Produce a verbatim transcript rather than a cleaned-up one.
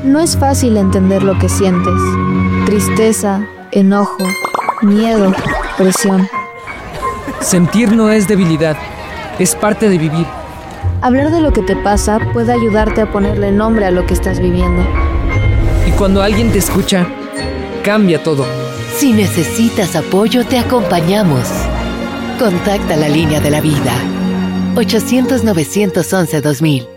No es fácil entender lo que sientes. Tristeza, enojo, miedo, presión. Sentir no es debilidad, es parte de vivir. Hablar de lo que te pasa puede ayudarte a ponerle nombre a lo que estás viviendo. Y cuando alguien te escucha, cambia todo. Si necesitas apoyo, te acompañamos. Contacta la línea de la vida. ochocientos, novecientos once, dos mil.